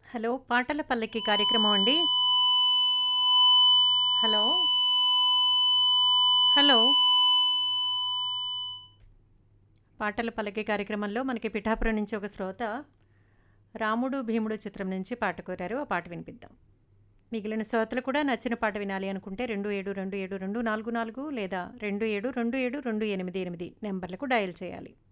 Hello! పాటల పల్లకి కార్యక్రమం అండి. హలో! హలో! పాటల పల్లకి కార్యక్రమంలో మనకి పిఠాపురం నుంచి ఒక శ్రోత 'రాముడు భీముడు' చిత్రం నుంచి పాట కోరారు. ఆ పాట వినిపిద్దాం. మిగిలిన శ్రోతలు కూడా నచ్చిన పాట వినాలి అనుకుంటే 27272442 లేదా 27272888 నంబర్లకు డయల్ చేయాలి.